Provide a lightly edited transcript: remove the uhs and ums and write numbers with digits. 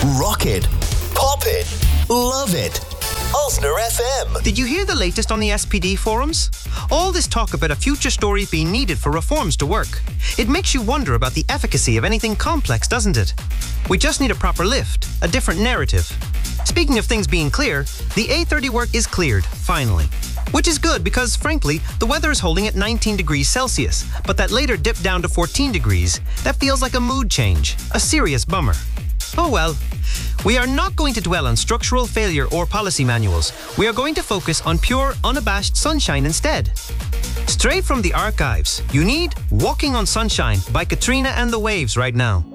Rock it. Pop it. Love it. Ulster FM. Did you hear the latest on the SPD forums? All this talk about a future story being needed for reforms to work. It makes you wonder about the efficacy of anything complex, doesn't it? We just need a proper lift, a different narrative. Speaking of things being clear, the A30 work is cleared, finally. Which is good because, frankly, the weather is holding at 19 degrees Celsius, but that later dip down to 14 degrees, that feels like a mood change, a serious bummer. Oh well. We are not going to dwell on structural failure or policy manuals. We are going to focus on pure, unabashed sunshine instead. Straight from the archives, you need Walking on Sunshine by Katrina and the Waves right now.